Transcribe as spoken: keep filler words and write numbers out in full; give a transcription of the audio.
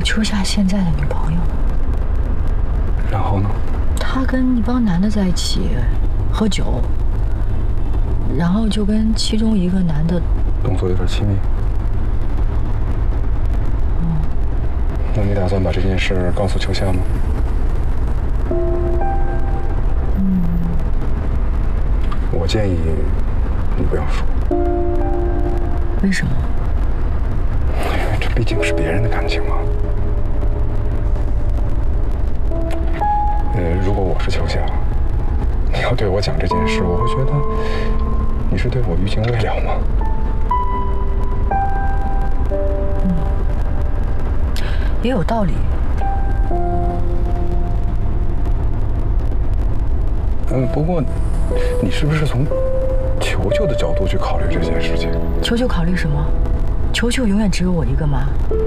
秋夏现在的女朋友。 然后呢？ 他跟一帮男的在一起喝酒，然后就跟其中一个男的动作有点亲密。 嗯。 那你打算把这件事告诉秋夏吗？ 嗯。 我建议你不要说。 为什么？ 因为这毕竟是别人的感情嘛。呃，如果我是秋夏，你要对我讲这件事，我会觉得你是对我余情未了吗？ 嗯，也有道理。 嗯，不过你是不是从球球的角度去考虑这件事情？ 球球考虑什么？球球永远只有我一个妈。